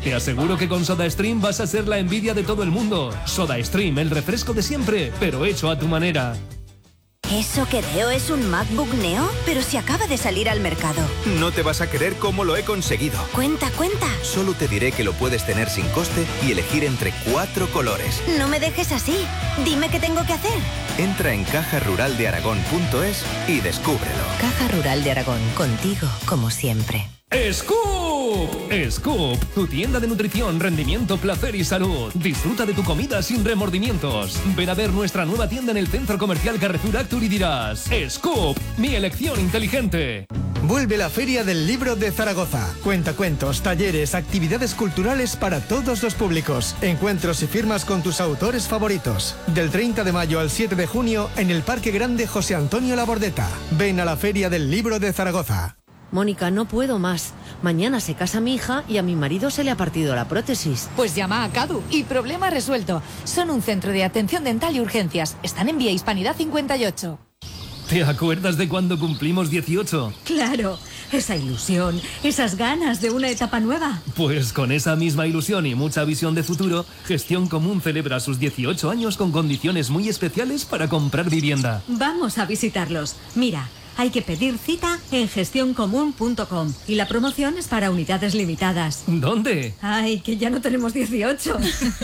Te aseguro que con SodaStream vas a ser la envidia de todo el mundo. SodaStream, el refresco de siempre, pero hecho a tu manera. ¿Eso que veo es un MacBook Neo? Pero si acaba de salir al mercado. No te vas a creer cómo lo he conseguido. Cuenta. Solo te diré que lo puedes tener sin coste y elegir entre 4 colores. No me dejes así. Dime qué tengo que hacer. Entra en cajaruraldearagón.es y descúbrelo. Caja Rural de Aragón, contigo como siempre. ¡Scoop! Scoop, tu tienda de nutrición, rendimiento, placer y salud. Disfruta de tu comida sin remordimientos. Ven a ver nuestra nueva tienda en el Centro Comercial Carrefour Actur y dirás: Scoop, mi elección inteligente. Vuelve la Feria del Libro de Zaragoza. Cuentacuentos, talleres, actividades culturales para todos los públicos. Encuentros y firmas con tus autores favoritos. Del 30 de mayo al 7 de junio en el Parque Grande José Antonio Labordeta. Ven a la Feria del Libro de Zaragoza. Mónica, no puedo más. Mañana se casa mi hija y a mi marido se le ha partido la prótesis. Pues llama a Cadu y problema resuelto. Son un centro de atención dental y urgencias. Están en Vía Hispanidad 58. ¿Te acuerdas de cuando cumplimos 18? Claro, esa ilusión, esas ganas de una etapa nueva. Pues con esa misma ilusión y mucha visión de futuro, Gestión Común celebra sus 18 años con condiciones muy especiales para comprar vivienda. Vamos a visitarlos. Mira, hay que pedir cita en gestioncomún.com y la promoción es para unidades limitadas. ¿Dónde? Ay, que ya no tenemos 18.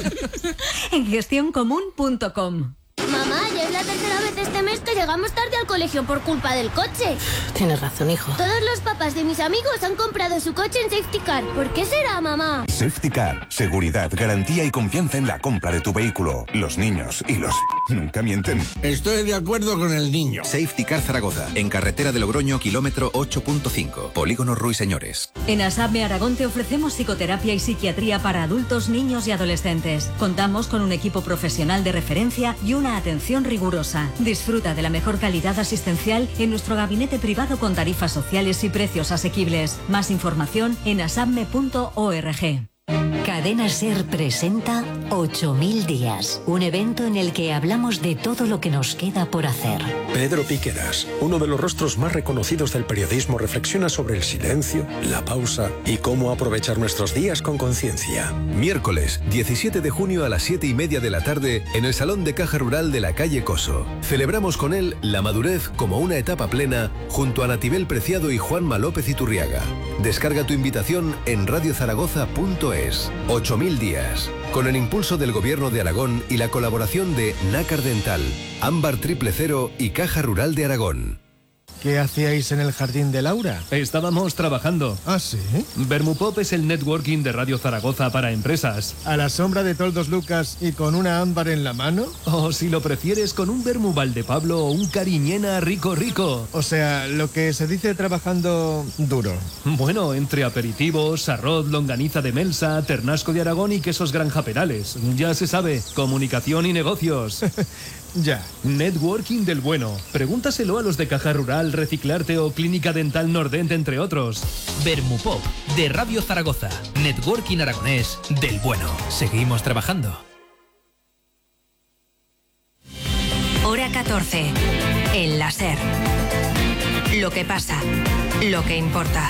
En gestioncomún.com. Mamá, ya es la tercera vez este mes que llegamos tarde al colegio por culpa del coche. Tienes razón, hijo. Todos los papás de mis amigos han comprado su coche en Safety Car. ¿Por qué será, mamá? Safety Car. Seguridad, garantía y confianza en la compra de tu vehículo. Los niños y los... nunca mienten. Estoy de acuerdo con el niño. Safety Car Zaragoza, en carretera de Logroño, kilómetro 8.5. Polígono Ruiseñores. En ASAPME Aragón te ofrecemos psicoterapia y psiquiatría para adultos, niños y adolescentes. Contamos con un equipo profesional de referencia y una atención rigurosa. Disfruta de la mejor calidad asistencial en nuestro gabinete privado con tarifas sociales y precios asequibles. Más información en asapme.org. Cadena SER presenta 8000 días, un evento en el que hablamos de todo lo que nos queda por hacer. Pedro Piqueras, uno de los rostros más reconocidos del periodismo, reflexiona sobre el silencio, la pausa y cómo aprovechar nuestros días con conciencia. Miércoles 17 de junio a las 7:30 de la tarde en el Salón de Caja Rural de la calle Coso. Celebramos con él la madurez como una etapa plena junto a Natibel Preciado y Juanma López Iturriaga. Descarga tu invitación en radiozaragoza.es. 8000 días. Con el impulso del Gobierno de Aragón y la colaboración de Nácar Dental, Ámbar 000 y Caja Rural de Aragón. ¿Qué hacíais en el jardín de Laura? Estábamos trabajando. ¿Ah, sí? Vermupop es el networking de Radio Zaragoza para empresas. ¿A la sombra de Toldos Lucas y con una ámbar en la mano? O si lo prefieres, con un vermu Valdepablo o un cariñena rico. O sea, lo que se dice trabajando duro. Bueno, entre aperitivos, arroz, longaniza de Melsa, ternasco de Aragón y quesos Granja Perales. Ya se sabe, comunicación y negocios. Ya. Networking del bueno. Pregúntaselo a los de Caja Rural, Reciclarte o Clínica Dental Nordent, entre otros. Vermupop, de Radio Zaragoza. Networking aragonés del bueno. Seguimos trabajando. Hora 14. En la SER. Lo que pasa. Lo que importa.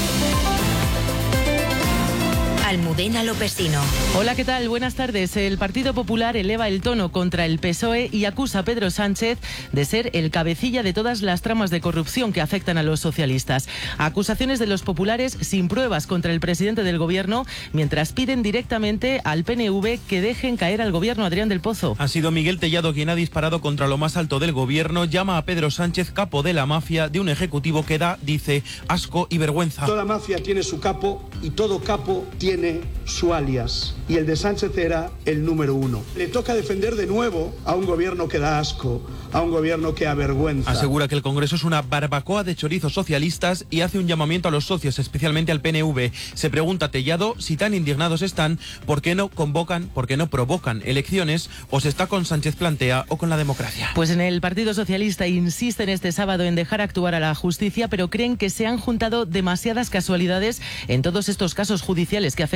Almudena Lopesino. Hola, ¿qué tal? Buenas tardes. El Partido Popular eleva el tono contra el PSOE y acusa a Pedro Sánchez de ser el cabecilla de todas las tramas de corrupción que afectan a los socialistas. Acusaciones de los populares sin pruebas contra el presidente del Gobierno, mientras piden directamente al PNV que dejen caer al Gobierno Adrián del Pozo. Ha sido Miguel Tellado quien ha disparado contra lo más alto del Gobierno, llama a Pedro Sánchez capo de la mafia de un ejecutivo que da, dice, asco y vergüenza. Toda mafia tiene su capo y todo capo tiene su alias, y el de Sánchez era el número 1. Le toca defender de nuevo a un gobierno que da asco, a un gobierno que avergüenza. Asegura que el Congreso es una barbacoa de chorizos socialistas y hace un llamamiento a los socios, especialmente al PNV. Se pregunta Tellado si tan indignados están, ¿por qué no convocan, por qué no provocan elecciones? ¿O se está con Sánchez plantea o con la democracia? Pues en el Partido Socialista insisten este sábado en dejar actuar a la justicia, pero creen que se han juntado demasiadas casualidades en todos estos casos judiciales que afectan al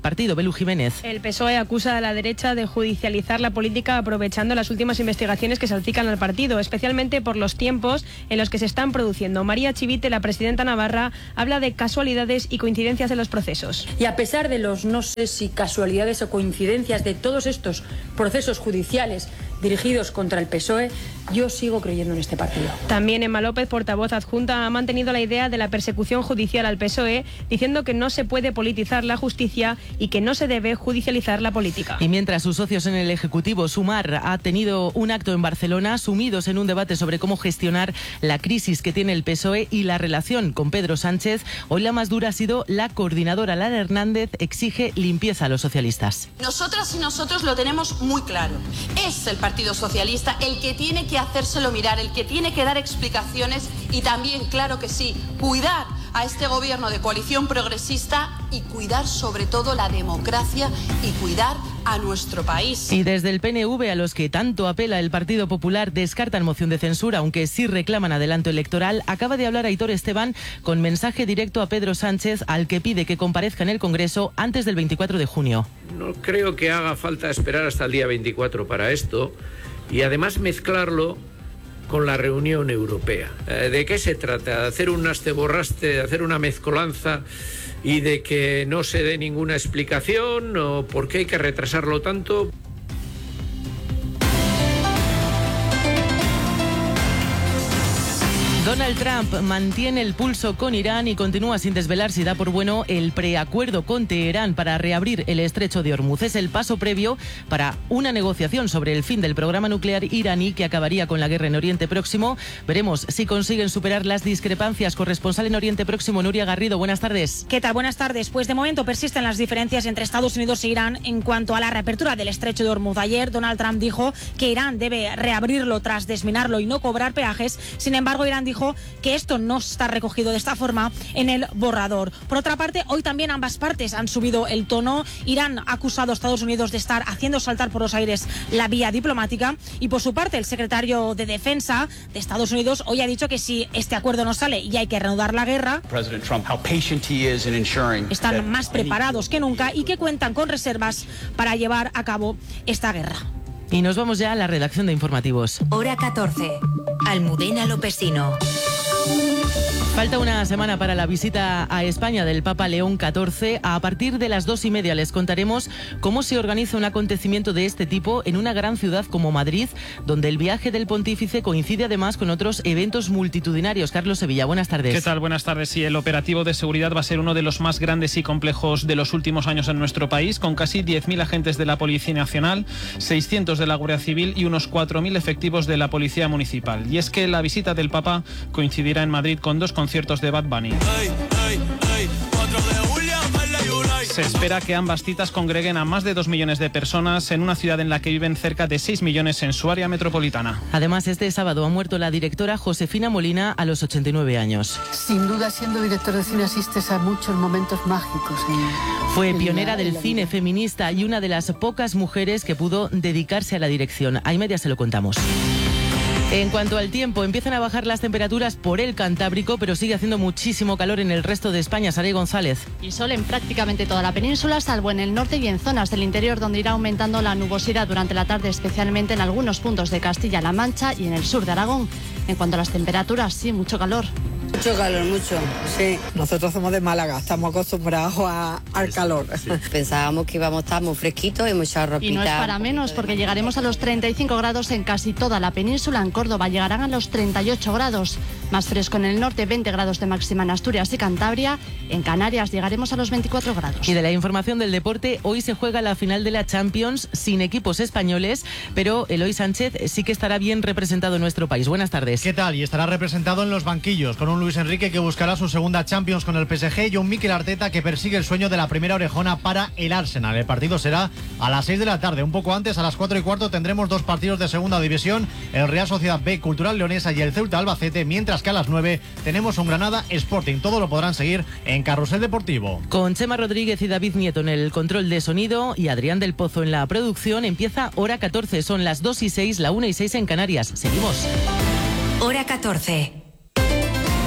partido. Belu Jiménez. El PSOE acusa a la derecha de judicializar la política aprovechando las últimas investigaciones que salpican al partido, especialmente por los tiempos en los que se están produciendo. María Chivite, la presidenta navarra, habla de casualidades y coincidencias en los procesos. Y a pesar de los, no sé si casualidades o coincidencias de todos estos procesos judiciales dirigidos contra el PSOE, yo sigo creyendo en este partido. También Emma López, portavoz adjunta, ha mantenido la idea de la persecución judicial al PSOE, diciendo que no se puede politizar la justicia y que no se debe judicializar la política. Y mientras sus socios en el Ejecutivo, Sumar, ha tenido un acto en Barcelona, sumidos en un debate sobre cómo gestionar la crisis que tiene el PSOE y la relación con Pedro Sánchez, hoy la más dura ha sido la coordinadora Lara Hernández, exige limpieza a los socialistas. Nosotras y nosotros lo tenemos muy claro. Es el Partido Socialista el que tiene que hacérselo mirar, el que tiene que dar explicaciones y también, claro que sí, cuidar a este gobierno de coalición progresista y cuidar sobre todo la democracia y cuidar a nuestro país. Y desde el PNV, a los que tanto apela el Partido Popular, descartan moción de censura, aunque sí reclaman adelanto electoral. Acaba de hablar Aitor Esteban con mensaje directo a Pedro Sánchez, al que pide que comparezca en el Congreso antes del 24 de junio. No creo que haga falta esperar hasta el día 24 para esto y además mezclarlo con la reunión europea. ¿De qué se trata? ¿De hacer un nasteborraste, de hacer una mezcolanza y de que no se dé ninguna explicación o por qué hay que retrasarlo tanto? Donald Trump mantiene el pulso con Irán y continúa sin desvelar si da por bueno el preacuerdo con Teherán para reabrir el estrecho de Hormuz. Es el paso previo para una negociación sobre el fin del programa nuclear iraní que acabaría con la guerra en Oriente Próximo. Veremos si consiguen superar las discrepancias. Corresponsal en Oriente Próximo, Nuria Garrido, buenas tardes. ¿Qué tal? Buenas tardes. Pues de momento persisten las diferencias entre Estados Unidos e Irán en cuanto a la reapertura del estrecho de Hormuz. Ayer Donald Trump dijo que Irán debe reabrirlo tras desminarlo y no cobrar peajes. Sin embargo, Irán dijo que esto no está recogido de esta forma en el borrador. Por otra parte, hoy también ambas partes han subido el tono. Irán ha acusado a Estados Unidos de estar haciendo saltar por los aires la vía diplomática y por su parte el secretario de Defensa de Estados Unidos hoy ha dicho que si este acuerdo no sale y hay que reanudar la guerra, están más preparados que nunca y que cuentan con reservas para llevar a cabo esta guerra. Y nos vamos ya a la redacción de informativos. Hora 14. Almudena Lopesino. Falta una semana para la visita a España del Papa León XIV. A partir de las 2:30 les contaremos cómo se organiza un acontecimiento de este tipo en una gran ciudad como Madrid, donde el viaje del pontífice coincide además con otros eventos multitudinarios. Carlos Sevilla, buenas tardes. ¿Qué tal? Buenas tardes. Sí, el operativo de seguridad va a ser uno de los más grandes y complejos de los últimos años en nuestro país, con casi 10.000 agentes de la Policía Nacional, 600 de la Guardia Civil y unos 4.000 efectivos de la Policía Municipal. Y es que la visita del Papa coincidirá en Madrid con dos conciertos de Bad Bunny. Se espera que ambas citas congreguen a más de 2 millones de personas en una ciudad en la que viven cerca de 6 millones en su área metropolitana. Además, este sábado ha muerto la directora Josefina Molina a los 89 años. Sin duda, siendo director de cine asistes a muchos momentos mágicos. Fue pionera del cine feminista y una de las pocas mujeres que pudo dedicarse a la dirección. A media se lo contamos. En cuanto al tiempo, empiezan a bajar las temperaturas por el Cantábrico, pero sigue haciendo muchísimo calor en el resto de España. Saray González. Y sol en prácticamente toda la península, salvo en el norte y en zonas del interior, donde irá aumentando la nubosidad durante la tarde, especialmente en algunos puntos de Castilla-La Mancha y en el sur de Aragón. En cuanto a las temperaturas, sí, mucho calor. Mucho calor, mucho, sí. Nosotros somos de Málaga, estamos acostumbrados al calor. Sí. Pensábamos que íbamos a estar muy fresquitos y mucha ropita. Y no es para menos, porque llegaremos a los 35 grados en casi toda la península. En Córdoba llegarán a los 38 grados. Más fresco en el norte, 20 grados de máxima en Asturias y Cantabria. En Canarias llegaremos a los 24 grados. Y de la información del deporte, hoy se juega la final de la Champions sin equipos españoles, pero Eloy Sánchez sí que estará bien representado en nuestro país. Buenas tardes. ¿Qué tal? Y estará representado en los banquillos, con un Luis Enrique que buscará su segunda Champions con el PSG y un Mikel Arteta que persigue el sueño de la primera orejona para el Arsenal. El partido será a las 6 de la tarde. Un poco antes, a las 4:15, tendremos dos partidos de segunda división, el Real Sociedad B Cultural Leonesa y el Ceuta Albacete, mientras que a las 9 tenemos un Granada Sporting. Todo lo podrán seguir en Carrusel Deportivo. Con Chema Rodríguez y David Nieto en el control de sonido y Adrián del Pozo en la producción, empieza Hora 14. Son las 2:06, la 1:06 en Canarias. Seguimos. Hora 14.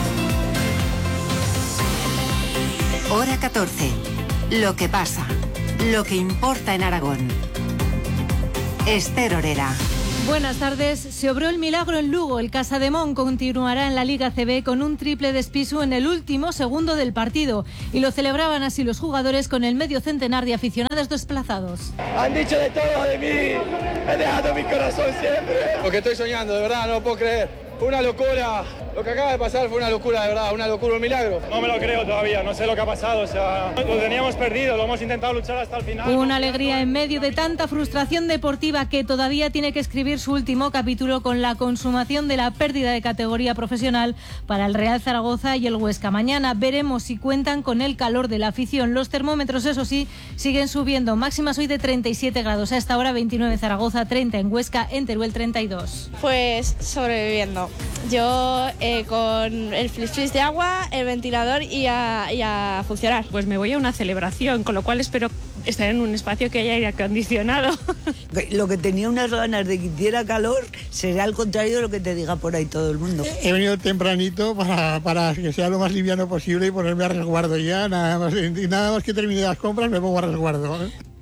Hora 14. Lo que pasa. lo que importa en Aragón. Esther Orera. Buenas tardes. Se obró el milagro en Lugo. El Casademón continuará en la Liga CB con un triple de Spissu en el último segundo del partido. Y lo celebraban así los jugadores con el medio centenar de aficionados desplazados. Han dicho de todo de mí. He dejado mi corazón siempre. Porque estoy soñando, de verdad, no lo puedo creer. Fue una locura. Lo que acaba de pasar fue una locura, de verdad, una locura, un milagro. No me lo creo todavía, no sé lo que ha pasado, o sea, lo teníamos perdido, lo hemos intentado luchar hasta el final. Una alegría en medio de tanta frustración deportiva que todavía tiene que escribir su último capítulo con la consumación de la pérdida de categoría profesional para el Real Zaragoza y el Huesca. Mañana veremos si cuentan con el calor de la afición. Los termómetros, eso sí, siguen subiendo. Máximas hoy de 37 grados. A esta hora 29 en Zaragoza, 30 en Huesca, en Teruel 32. Pues sobreviviendo. Yo con el flis de agua, el ventilador y a funcionar. Pues me voy a una celebración, con lo cual espero estar en un espacio que haya aire acondicionado. Lo que tenía unas ganas de que hiciera calor será al contrario de lo que te diga por ahí todo el mundo. He venido tempranito para que sea lo más liviano posible y ponerme a resguardo ya, nada más que termine las compras me pongo a resguardo.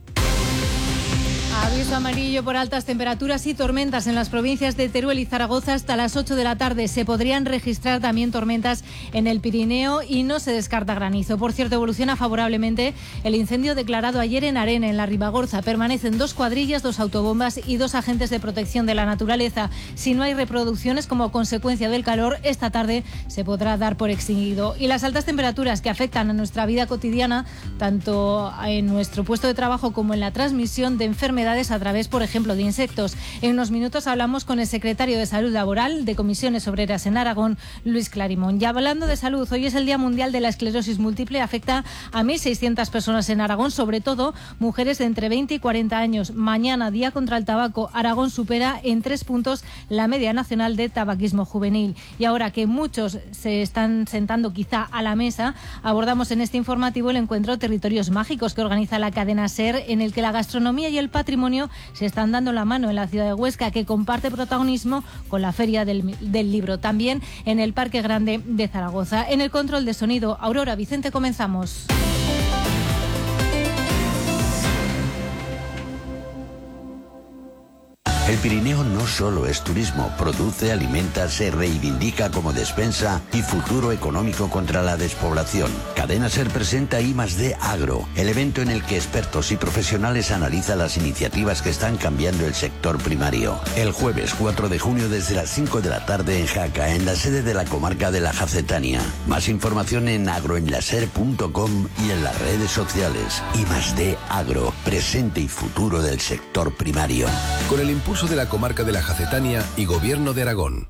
Aviso amarillo por altas temperaturas y tormentas en las provincias de Teruel y Zaragoza hasta las 8 de la tarde. Se podrían registrar también tormentas en el Pirineo y no se descarta granizo. Por cierto, evoluciona favorablemente el incendio declarado ayer en Arena, en la Ribagorza. Permanecen 2 cuadrillas, 2 autobombas y 2 agentes de protección de la naturaleza. Si no hay reproducciones como consecuencia del calor, esta tarde se podrá dar por extinguido. Y las altas temperaturas que afectan a nuestra vida cotidiana, tanto en nuestro puesto de trabajo como en la transmisión de enfermedades a través, por ejemplo, de insectos. En unos minutos hablamos con el secretario de Salud Laboral de Comisiones Obreras en Aragón, Luis Clarimón. Ya hablando de salud, hoy es el Día Mundial de la Esclerosis Múltiple. Afecta a 1.600 personas en Aragón, sobre todo mujeres de entre 20 y 40 años. Mañana, Día contra el Tabaco. Aragón supera en 3 puntos la media nacional de tabaquismo juvenil. Y ahora que muchos se están sentando quizá a la mesa, abordamos en este informativo el encuentro Territorios Mágicos que organiza la cadena SER, en el que la gastronomía y el patrimonio se están dando la mano en la ciudad de Huesca, que comparte protagonismo con la Feria del Libro, también en el Parque Grande de Zaragoza. En el control de sonido, Aurora Vicente, comenzamos. El Pirineo no solo es turismo, produce, alimenta, se reivindica como despensa y futuro económico contra la despoblación. Cadena SER presenta I+D Agro, el evento en el que expertos y profesionales analizan las iniciativas que están cambiando el sector primario. El jueves 4 de junio desde las 5 de la tarde en Jaca, en la sede de la comarca de la Jacetania. Más información en agroenlaser.com y en las redes sociales. I+D Agro, presente y futuro del sector primario. Con el impulso de la comarca de la Jacetania y Gobierno de Aragón.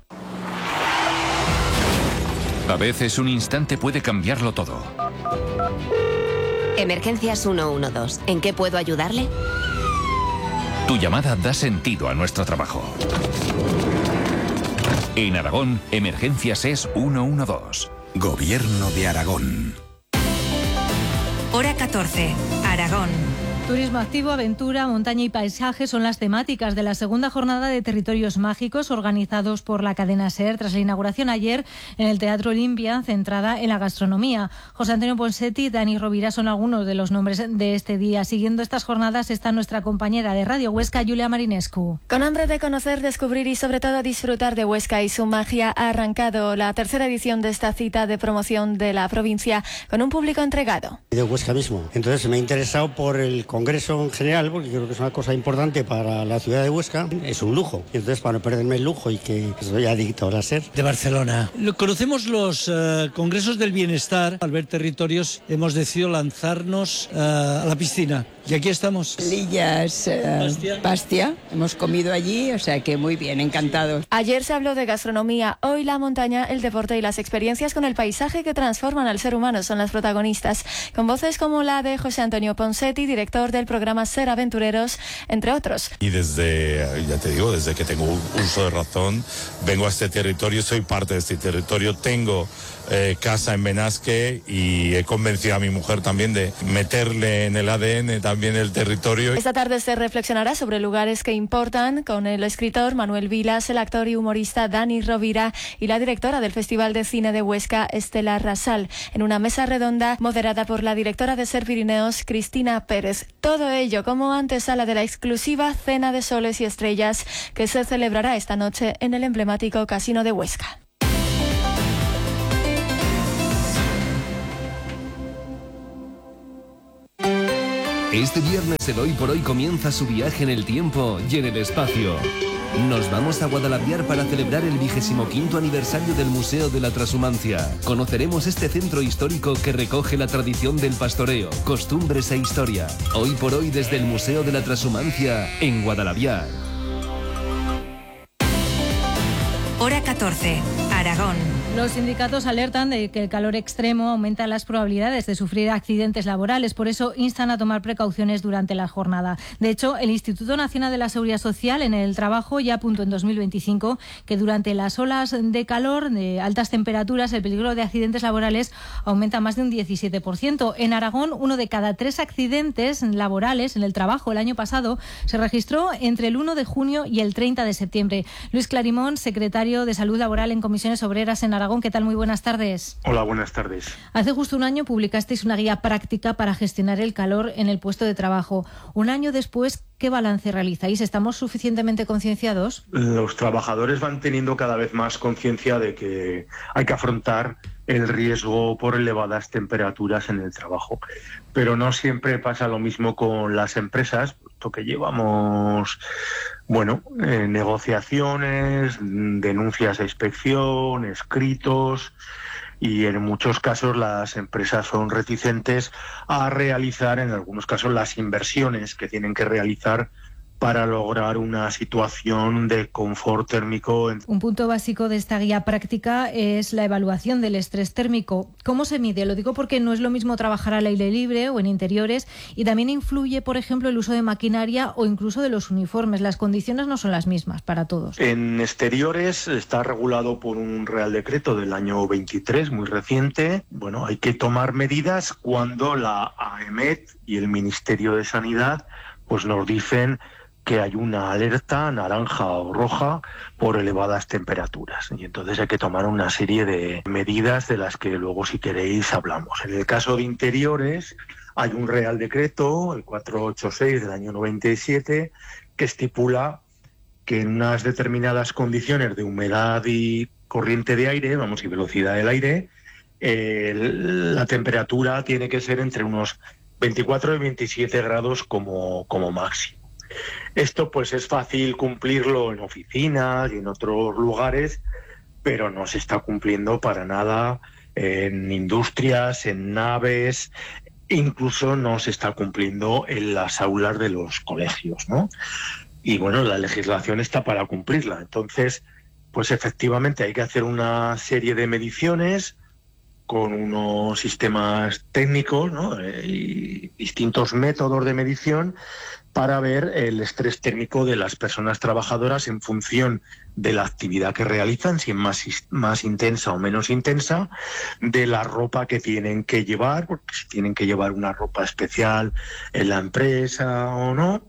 A veces un instante puede cambiarlo todo. Emergencias 112. ¿En qué puedo ayudarle? Tu llamada da sentido a nuestro trabajo. En Aragón, Emergencias es 112. Gobierno de Aragón. Hora 14. Aragón. Turismo activo, aventura, montaña y paisaje son las temáticas de la segunda jornada de Territorios Mágicos organizados por la cadena SER tras la inauguración ayer en el Teatro Olimpia, centrada en la gastronomía. José Antonio Ponseti y Dani Rovira son algunos de los nombres de este día. Siguiendo estas jornadas está nuestra compañera de Radio Huesca, Julia Marinescu. Con hambre de conocer, descubrir y sobre todo disfrutar de Huesca y su magia, ha arrancado la tercera edición de esta cita de promoción de la provincia con un público entregado. De Huesca mismo. Entonces me he interesado por el Congreso en general, porque creo que es una cosa importante para la ciudad de Huesca. Es un lujo. Y entonces, para no perderme el lujo y que soy adicto a la SER. De Barcelona. Conocemos los congresos del bienestar. Al ver Territorios hemos decidido lanzarnos a la piscina. Y aquí estamos. Lillas Pastia. Hemos comido allí, o sea que muy bien, encantados. Ayer se habló de gastronomía, hoy la montaña, el deporte y las experiencias con el paisaje que transforman al ser humano son las protagonistas, con voces como la de José Antonio Ponseti, director del programa SER Aventureros, entre otros. Y desde, ya te digo, desde que tengo uso de razón, vengo a este territorio, soy parte de este territorio, tengo casa en Benasque y he convencido a mi mujer también de meterle en el ADN también el territorio. Esta tarde se reflexionará sobre lugares que importan con el escritor Manuel Vilas, el actor y humorista Dani Rovira y la directora del Festival de Cine de Huesca, Estela Rasal, en una mesa redonda moderada por la directora de Ser Pirineos, Cristina Pérez. Todo ello como antesala de la exclusiva Cena de Soles y Estrellas que se celebrará esta noche en el emblemático Casino de Huesca. Este viernes el Hoy por Hoy comienza su viaje en el tiempo y en el espacio. Nos vamos a Guadalaviar para celebrar el 25º aniversario del Museo de la Trashumancia. Conoceremos este centro histórico que recoge la tradición del pastoreo, costumbres e historia. Hoy por Hoy desde el Museo de la Trashumancia en Guadalaviar. Hora 14, Aragón. Los sindicatos alertan de que el calor extremo aumenta las probabilidades de sufrir accidentes laborales. Por eso instan a tomar precauciones durante la jornada. De hecho, el Instituto Nacional de la Seguridad Social en el Trabajo ya apuntó en 2025 que durante las olas de calor, de altas temperaturas, el peligro de accidentes laborales aumenta más de un 17%. En Aragón, 1 de cada 3 accidentes laborales en el trabajo el año pasado se registró entre el 1 de junio y el 30 de septiembre. Luis Clarimón, secretario de Salud Laboral en Comisiones Obreras en Aragón. ¿Qué tal? Muy buenas tardes. Hola, buenas tardes. Hace justo un año publicasteis una guía práctica para gestionar el calor en el puesto de trabajo. Un año después, ¿qué balance realizáis? ¿Estamos suficientemente concienciados? Los trabajadores van teniendo cada vez más conciencia de que hay que afrontar el riesgo por elevadas temperaturas en el trabajo. Pero no siempre pasa lo mismo con las empresas, puesto que llevamos negociaciones, denuncias de inspección, escritos, y en muchos casos las empresas son reticentes a realizar, en algunos casos, las inversiones que tienen que realizar para lograr una situación de confort térmico. Un punto básico de esta guía práctica es la evaluación del estrés térmico. ¿Cómo se mide? Lo digo porque no es lo mismo trabajar al aire libre o en interiores, y también influye, por ejemplo, el uso de maquinaria o incluso de los uniformes. Las condiciones no son las mismas para todos. En exteriores está regulado por un Real Decreto del año 23, muy reciente. Bueno, hay que tomar medidas cuando la AEMET y el Ministerio de Sanidad pues nos dicen que hay una alerta naranja o roja por elevadas temperaturas. Y entonces hay que tomar una serie de medidas de las que luego, si queréis, hablamos. En el caso de interiores, hay un Real Decreto, el 486 del año 97, que estipula que en unas determinadas condiciones de humedad y corriente de aire, y velocidad del aire, la temperatura tiene que ser entre unos 24 y 27 grados como máximo. Esto pues es fácil cumplirlo en oficinas y en otros lugares, pero no se está cumpliendo para nada en industrias, en naves, incluso no se está cumpliendo en las aulas de los colegios, ¿no? Y bueno, la legislación está para cumplirla. Entonces, pues efectivamente hay que hacer una serie de mediciones con unos sistemas técnicos, ¿no? Y distintos métodos de medición para ver el estrés térmico de las personas trabajadoras en función de la actividad que realizan, si es más intensa o menos intensa, de la ropa que tienen que llevar, porque si tienen que llevar una ropa especial en la empresa o no,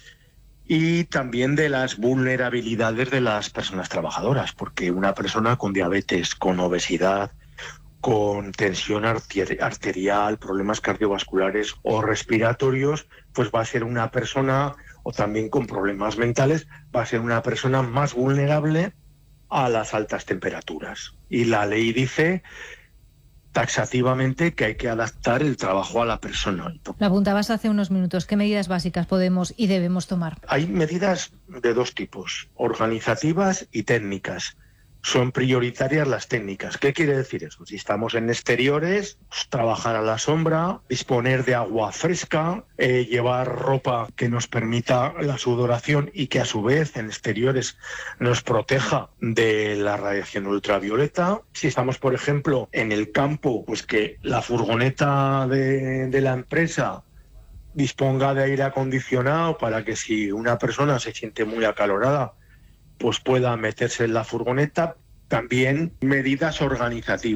y también de las vulnerabilidades de las personas trabajadoras, porque una persona con diabetes, con obesidad, con tensión arterial, problemas cardiovasculares o respiratorios, pues va a ser una persona, o también con problemas mentales, va a ser una persona más vulnerable a las altas temperaturas. Y la ley dice taxativamente que hay que adaptar el trabajo a la persona. Lo apuntabas hace unos minutos. ¿Qué medidas básicas podemos y debemos tomar? Hay medidas de dos tipos, organizativas y técnicas. Son prioritarias las técnicas. ¿Qué quiere decir eso? Si estamos en exteriores, pues, trabajar a la sombra, disponer de agua fresca, llevar ropa que nos permita la sudoración y que a su vez en exteriores nos proteja de la radiación ultravioleta. Si estamos, por ejemplo, en el campo, pues que la furgoneta de la empresa disponga de aire acondicionado para que si una persona se siente muy acalorada, pues pueda meterse en la furgoneta. También medidas organizativas.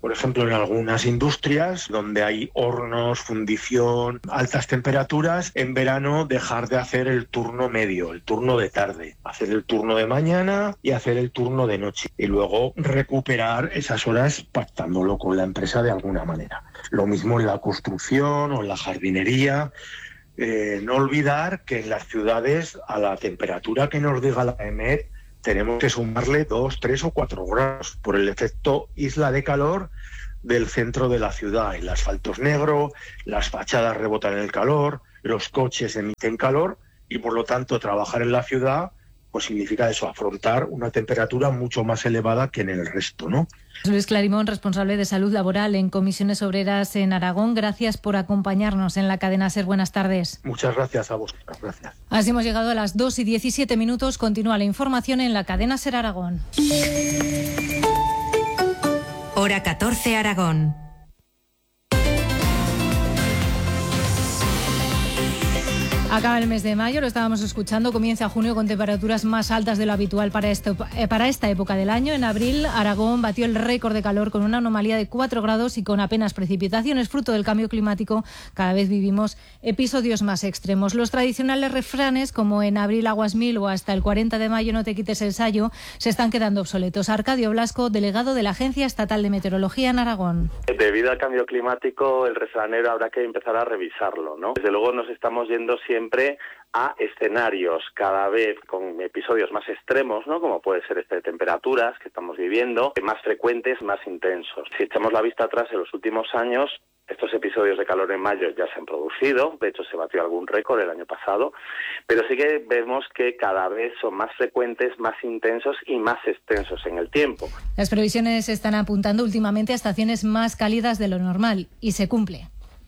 por ejemplo, en algunas industrias donde hay hornos, fundición, altas temperaturas, en verano dejar de hacer el turno medio, el turno de tarde, hacer el turno de mañana y hacer el turno de noche y luego recuperar esas horas pactándolo con la empresa de alguna manera. Lo mismo en la construcción o en la jardinería. No olvidar que en las ciudades a la temperatura que nos diga la EMET tenemos que sumarle 2, 3 o 4 grados por el efecto isla de calor del centro de la ciudad. El asfalto es negro, las fachadas rebotan el calor, los coches emiten calor y por lo tanto trabajar en la ciudad pues significa eso, afrontar una temperatura mucho más elevada que en el resto, ¿no? Luis Clarimón, responsable de salud laboral en Comisiones Obreras en Aragón, gracias por acompañarnos en la cadena SER. Buenas tardes. Muchas gracias a vosotros, gracias. Así hemos llegado a las 2:17. Continúa la información en la cadena SER Aragón. Hora 14 Aragón. Acaba el mes de mayo, lo estábamos escuchando, comienza junio con temperaturas más altas de lo habitual para esta época del año. En abril, Aragón batió el récord de calor con una anomalía de 4 grados y con apenas precipitaciones. Fruto del cambio climático, cada vez vivimos episodios más extremos. Los tradicionales refranes, como en abril aguas mil o hasta el 40 de mayo no te quites el sayo, se están quedando obsoletos. Arcadio Blasco, delegado de la Agencia Estatal de Meteorología en Aragón. Debido al cambio climático, el refranero habrá que empezar a revisarlo, ¿no? Desde luego nos estamos yendo siempre a escenarios cada vez con episodios más extremos, ¿no? Como puede ser este de temperaturas que estamos viviendo, más frecuentes, más intensos. Si echamos la vista atrás en los últimos años, estos episodios de calor en mayo ya se han producido, de hecho se batió algún récord el año pasado, pero sí que vemos que cada vez son más frecuentes, más intensos y más extensos en el tiempo. Las previsiones están apuntando últimamente a estaciones más cálidas de lo normal y se cumple.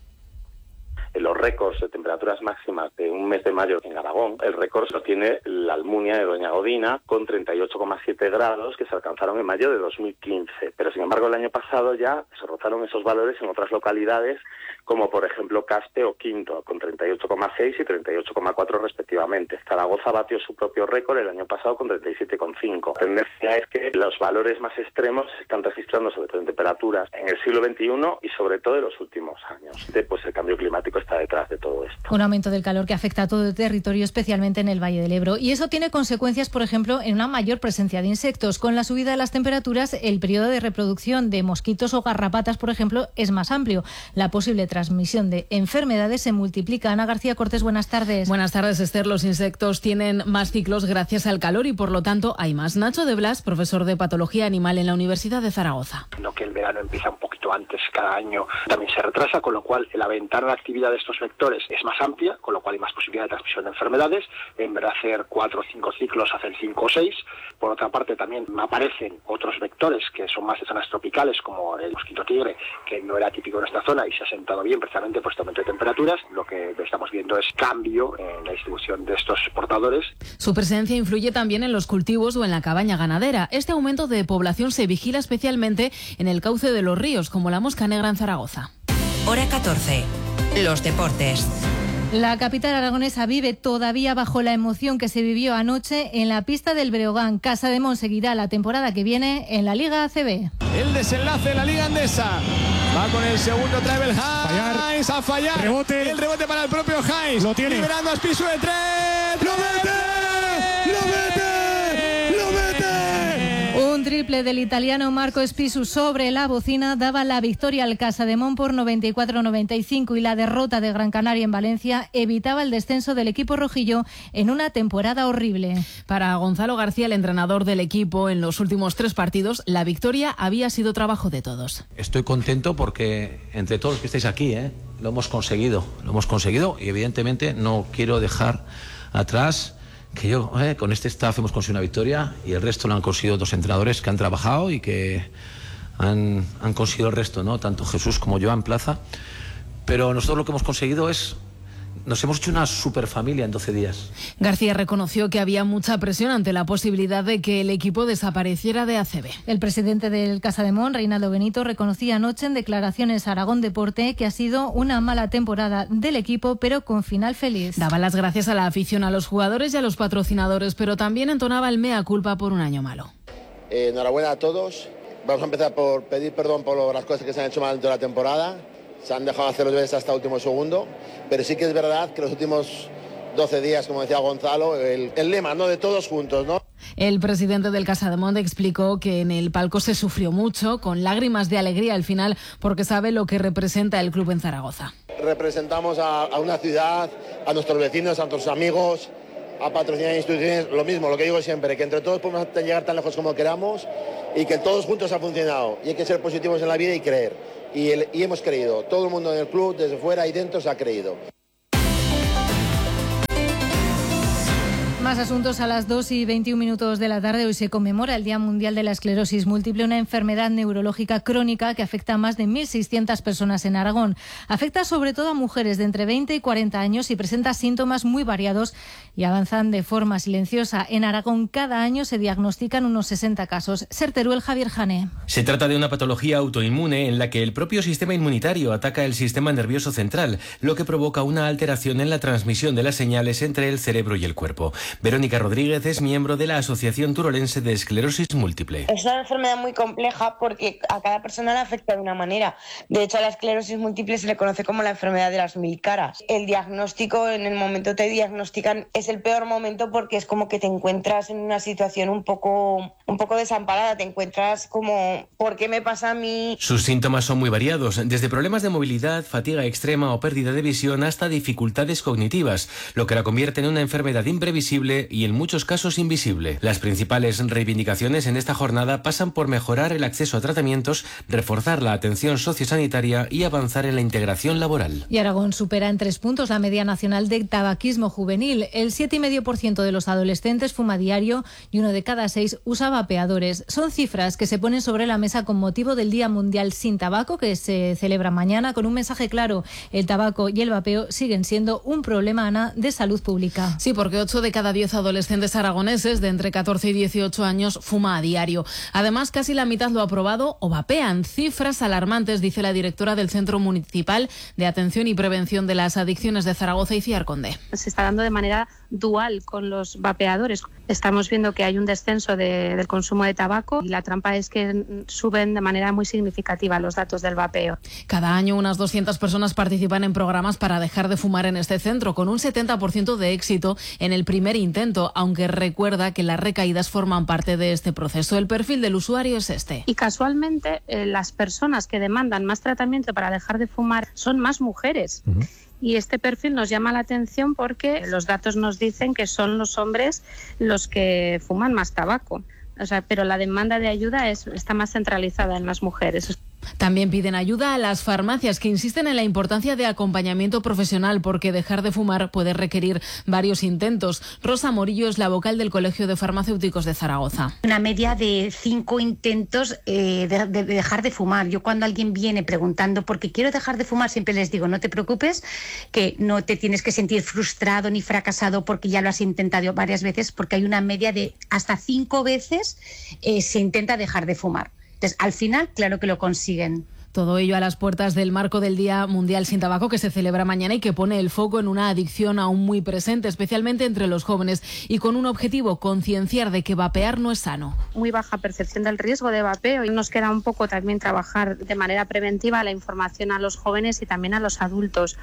Los récords de temperaturas máximas de un mes de mayo en Aragón, el récord lo tiene la Almunia de Doña Godina con 38,7 grados que se alcanzaron en mayo de 2015. Pero sin embargo el año pasado ya se rozaron esos valores en otras localidades como por ejemplo Caspe o Quinto con 38,6 y 38,4 respectivamente. Zaragoza batió su propio récord el año pasado con 37,5. La tendencia es que los valores más extremos se están registrando sobre todo en temperaturas en el siglo XXI y sobre todo en los últimos años. Después el cambio climático está detrás de todo esto. Un aumento del calor que afecta a todo el territorio, especialmente en el Valle del Ebro. Y eso tiene consecuencias, por ejemplo, en una mayor presencia de insectos. Con la subida de las temperaturas, el periodo de reproducción de mosquitos o garrapatas, por ejemplo, es más amplio. La posible transmisión de enfermedades se multiplica. Ana García Cortés, buenas tardes. Buenas tardes, Esther. Los insectos tienen más ciclos gracias al calor y, por lo tanto, hay más. Nacho de Blas, profesor de Patología Animal en la Universidad de Zaragoza. No, que el verano empieza un poquito antes cada año, también se retrasa, con lo cual la ventana de actividad de estos vectores es más amplia, con lo cual hay más posibilidad de transmisión de enfermedades. En vez de hacer 4 o 5 ciclos, hacen 5 o 6. Por otra parte, también aparecen otros vectores que son más de zonas tropicales, como el mosquito tigre, que no era típico en esta zona y se ha sentado bien precisamente por este aumento de temperaturas. Lo que estamos viendo es cambio en la distribución de estos portadores. Su presencia influye también en los cultivos o en la cabaña ganadera. Este aumento de población se vigila especialmente en el cauce de los ríos, como la Mosca Negra en Zaragoza. Hora 14. Los deportes. La capital aragonesa vive todavía bajo la emoción que se vivió anoche en la pista del Breogán. Casademón seguirá la temporada que viene en la Liga ACB. El desenlace de la Liga Andesa. Va con el segundo Travel Hines a fallar. Rebote. El rebote para el propio Hines. Lo tiene. Liberando a Espisu de 3. ¡Lo mete! ¡Lo mete! ¡Lo mete! Un triple del italiano Marco Espisu sobre la bocina daba la victoria al Casademón por 94-95 y la derrota de Gran Canaria en Valencia evitaba el descenso del equipo rojillo en una temporada horrible. Para Gonzalo García, el entrenador del equipo, en los últimos 3 partidos, la victoria había sido trabajo de todos. Estoy contento porque entre todos los que estáis aquí, lo hemos conseguido y evidentemente no quiero dejar atrás que yo con este staff hemos conseguido una victoria y el resto lo han conseguido 2 entrenadores que han trabajado y que han conseguido el resto, ¿no? Tanto Jesús como yo en plaza, pero nosotros lo que hemos conseguido es nos hemos hecho una superfamilia en 12 días. García reconoció que había mucha presión ante la posibilidad de que el equipo desapareciera de ACB. El presidente del Casademón, Reinaldo Benito, reconocía anoche en declaraciones a Aragón Deporte que ha sido una mala temporada del equipo, pero con final feliz. Daba las gracias a la afición, a los jugadores y a los patrocinadores, pero también entonaba el mea culpa por un año malo. Enhorabuena a todos. Vamos a empezar por pedir perdón por las cosas que se han hecho mal durante la temporada. Se han dejado hacer los deberes hasta el último segundo, pero sí que es verdad que los últimos 12 días, como decía Gonzalo, el lema, ¿no?, de todos juntos, ¿no? El presidente del Casademont explicó que en el palco se sufrió mucho, con lágrimas de alegría al final, porque sabe lo que representa el club en Zaragoza. Representamos a una ciudad, a nuestros vecinos, a nuestros amigos, a patrocinar instituciones, lo mismo, lo que digo siempre, que entre todos podemos llegar tan lejos como queramos y que todos juntos ha funcionado. Y hay que ser positivos en la vida y creer. Y hemos creído, todo el mundo en el club, desde fuera y dentro, se ha creído. Más asuntos a las 2:21 de la tarde. Hoy se conmemora el Día Mundial de la Esclerosis Múltiple, una enfermedad neurológica crónica que afecta a más de 1.600 personas en Aragón. Afecta sobre todo a mujeres de entre 20 y 40 años y presenta síntomas muy variados y avanzan de forma silenciosa. En Aragón cada año se diagnostican unos 60 casos. Ser Teruel, Javier Jané. Se trata de una patología autoinmune en la que el propio sistema inmunitario ataca el sistema nervioso central, lo que provoca una alteración en la transmisión de las señales entre el cerebro y el cuerpo. Verónica Rodríguez es miembro de la Asociación Turolense de Esclerosis Múltiple. Es una enfermedad muy compleja porque a cada persona le afecta de una manera. De hecho, a la esclerosis múltiple se le conoce como la enfermedad de las 1000 caras. El diagnóstico, en el momento que te diagnostican, es el peor momento porque es como que te encuentras en una situación un poco desamparada. Te encuentras como, ¿por qué me pasa a mí? Sus síntomas son muy variados, desde problemas de movilidad, fatiga extrema o pérdida de visión hasta dificultades cognitivas, lo que la convierte en una enfermedad imprevisible y en muchos casos invisible. Las principales reivindicaciones en esta jornada pasan por mejorar el acceso a tratamientos, reforzar la atención sociosanitaria y avanzar en la integración laboral. Y Aragón supera en 3 puntos la media nacional de tabaquismo juvenil. El 7,5% de los adolescentes fuma a diario y 1 de cada 6 usa vapeadores. Son cifras que se ponen sobre la mesa con motivo del Día Mundial sin Tabaco, que se celebra mañana, con un mensaje claro: el tabaco y el vapeo siguen siendo un problema, Ana, de salud pública. Sí, porque 8 de cada 10 adolescentes aragoneses de entre 14 y 18 años fuma a diario. Además, casi la mitad lo ha probado o vapean. Cifras alarmantes, dice la directora del Centro Municipal de Atención y Prevención de las Adicciones de Zaragoza, Iciar Conde. Se está dando de manera dual con los vapeadores. Estamos viendo que hay un descenso del consumo de tabaco y la trampa es que suben de manera muy significativa los datos del vapeo. Cada año unas 200 personas participan en programas para dejar de fumar en este centro, con un 70% de éxito en el primer intento, aunque recuerda que las recaídas forman parte de este proceso. El perfil del usuario es este. Y casualmente las personas que demandan más tratamiento para dejar de fumar son más mujeres. Y este perfil nos llama la atención porque los datos nos dicen que son los hombres los que fuman más tabaco. Pero la demanda de ayuda está más centralizada en las mujeres. También piden ayuda a las farmacias, que insisten en la importancia de acompañamiento profesional, porque dejar de fumar puede requerir varios intentos. Rosa Morillo es la vocal del Colegio de Farmacéuticos de Zaragoza. Una media de 5 intentos de dejar de fumar. Yo, cuando alguien viene preguntando por qué quiero dejar de fumar, siempre les digo: no te preocupes, que no te tienes que sentir frustrado ni fracasado porque ya lo has intentado varias veces, porque hay una media de hasta 5 veces se intenta dejar de fumar. Entonces, al final, claro que lo consiguen. Todo ello a las puertas del marco del Día Mundial sin Tabaco, que se celebra mañana y que pone el foco en una adicción aún muy presente, especialmente entre los jóvenes, y con un objetivo: concienciar de que vapear no es sano. Muy baja percepción del riesgo de vapeo, y nos queda un poco también trabajar de manera preventiva la información a los jóvenes y también a los adultos.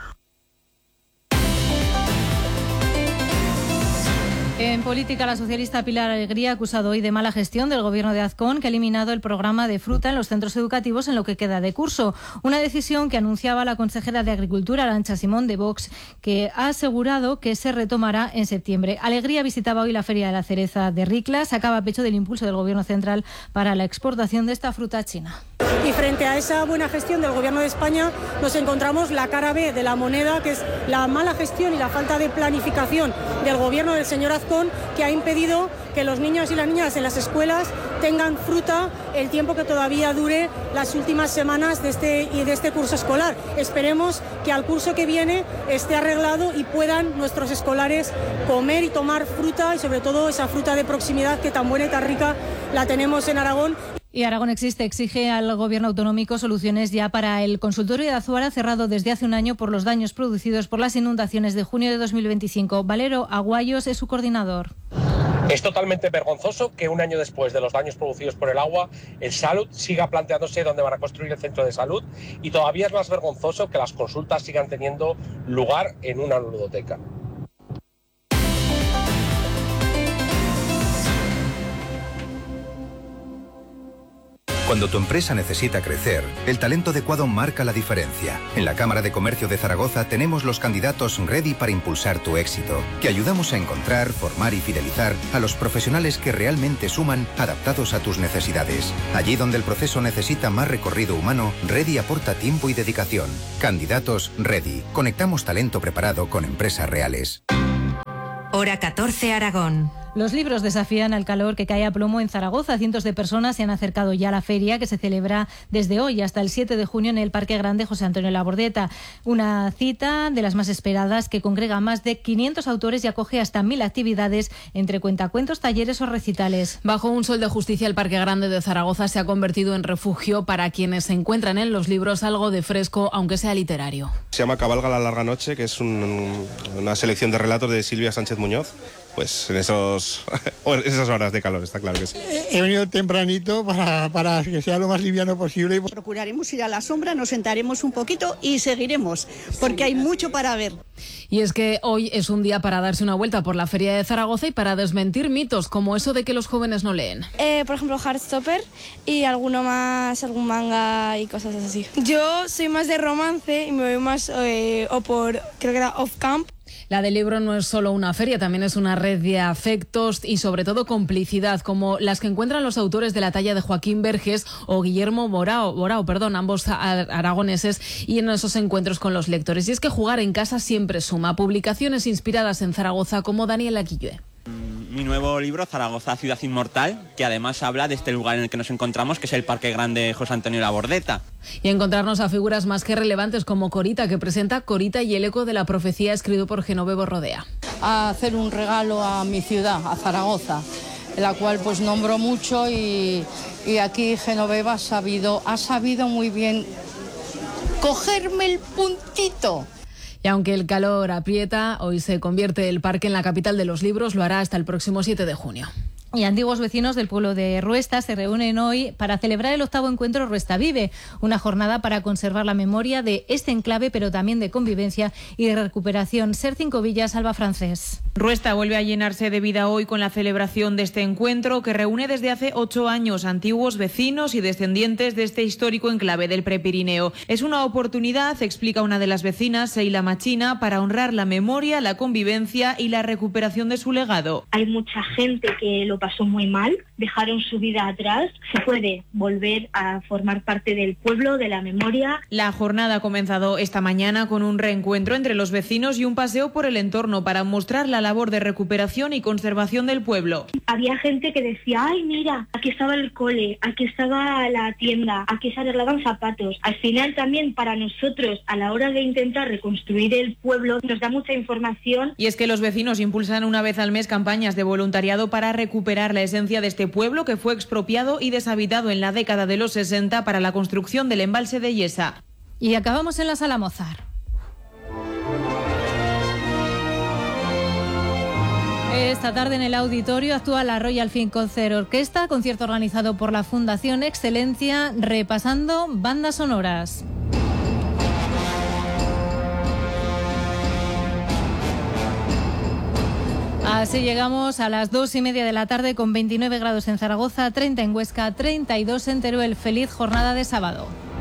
En política, la socialista Pilar Alegría ha acusado hoy de mala gestión del gobierno de Azcón, que ha eliminado el programa de fruta en los centros educativos en lo que queda de curso. Una decisión que anunciaba la consejera de Agricultura, Arantxa Simón, de Vox, que ha asegurado que se retomará en septiembre. Alegría visitaba hoy la Feria de la Cereza de Ricla, sacaba pecho del impulso del gobierno central para la exportación de esta fruta a China. Y frente a esa buena gestión del gobierno de España, nos encontramos la cara B de la moneda, que es la mala gestión y la falta de planificación del gobierno del señor Azcón, que ha impedido que los niños y las niñas en las escuelas tengan fruta el tiempo que todavía dure las últimas semanas de este curso escolar. Esperemos que al curso que viene esté arreglado y puedan nuestros escolares comer y tomar fruta, y sobre todo esa fruta de proximidad que tan buena y tan rica la tenemos en Aragón. Y Aragón exige al gobierno autonómico soluciones ya para el consultorio de Azuara, cerrado desde hace un año por los daños producidos por las inundaciones de junio de 2025. Valero Aguayos es su coordinador. Es totalmente vergonzoso que un año después de los daños producidos por el agua, el Salut siga planteándose dónde van a construir el centro de salud, y todavía es más vergonzoso que las consultas sigan teniendo lugar en una ludoteca. Cuando tu empresa necesita crecer, el talento adecuado marca la diferencia. En la Cámara de Comercio de Zaragoza tenemos los candidatos ready para impulsar tu éxito, que ayudamos a encontrar, formar y fidelizar a los profesionales que realmente suman, adaptados a tus necesidades. Allí donde el proceso necesita más recorrido humano, Ready aporta tiempo y dedicación. Candidatos Ready. Conectamos talento preparado con empresas reales. Hora 14 Aragón. Los libros desafían al calor que cae a plomo en Zaragoza. Cientos de personas se han acercado ya a la feria, que se celebra desde hoy hasta el 7 de junio en el Parque Grande José Antonio Labordeta. Una cita de las más esperadas que congrega a más de 500 autores y acoge hasta 1000 actividades entre cuentacuentos, talleres o recitales. Bajo un sol de justicia, el Parque Grande de Zaragoza se ha convertido en refugio para quienes encuentran en los libros algo de fresco, aunque sea literario. Se llama Cabalga la larga noche, que es una selección de relatos de Silvia Sánchez Muñoz. Pues en esas horas de calor, está claro que sí. He venido tempranito para que sea lo más liviano posible. Procuraremos ir a la sombra, nos sentaremos un poquito y seguiremos, porque hay mucho para ver. Y es que hoy es un día para darse una vuelta por la Feria de Zaragoza y para desmentir mitos, como eso de que los jóvenes no leen. Por ejemplo, Heartstopper y alguno más, algún manga y cosas así. Yo soy más de romance y me voy más creo que era Off Camp. La del libro no es solo una feria, también es una red de afectos y sobre todo complicidad, como las que encuentran los autores de la talla de Joaquín Verges o Guillermo Borao, ambos aragoneses, y en esos encuentros con los lectores. Y es que jugar en casa siempre suma. Publicaciones inspiradas en Zaragoza como Daniel Aquilloe. Mi nuevo libro, Zaragoza, Ciudad Inmortal, que además habla de este lugar en el que nos encontramos, que es el Parque Grande José Antonio Labordeta. Y encontrarnos a figuras más que relevantes como Corita, que presenta Corita y el eco de la profecía, escrito por Genovevo Rodea. A hacer un regalo a mi ciudad, a Zaragoza, la cual pues nombro mucho y aquí Genoveva ha sabido muy bien cogerme el puntito. Y aunque el calor aprieta, hoy se convierte el parque en la capital de los libros, lo hará hasta el próximo 7 de junio. Y antiguos vecinos del pueblo de Ruesta se reúnen hoy para celebrar el 8º encuentro Ruesta Vive, una jornada para conservar la memoria de este enclave, pero también de convivencia y de recuperación. Ser 5 Villas, Alba Francés. Ruesta vuelve a llenarse de vida hoy con la celebración de este encuentro que reúne desde hace 8 años antiguos vecinos y descendientes de este histórico enclave del Prepirineo. Es una oportunidad, explica una de las vecinas, Seila Machina, para honrar la memoria, la convivencia y la recuperación de su legado. Hay mucha gente que lo pasó muy mal, dejaron su vida atrás, se puede volver a formar parte del pueblo, de la memoria. La jornada ha comenzado esta mañana con un reencuentro entre los vecinos y un paseo por el entorno para mostrar la labor de recuperación y conservación del pueblo. Había gente que decía, ay mira, aquí estaba el cole, aquí estaba la tienda, aquí se arreglaban zapatos. Al final también para nosotros, a la hora de intentar reconstruir el pueblo, nos da mucha información. Y es que los vecinos impulsan una vez al mes campañas de voluntariado para recuperar la esencia de este pueblo que fue expropiado y deshabitado en la década de los 60 para la construcción del embalse de Yesa. Y acabamos en la Sala Mozart. Esta tarde en el auditorio actúa la Royal Film Concert Orquesta, concierto organizado por la Fundación Excelencia, repasando bandas sonoras. Así llegamos a las 2:30 de la tarde con 29 grados en Zaragoza, 30 en Huesca, 32 en Teruel. Feliz jornada de sábado.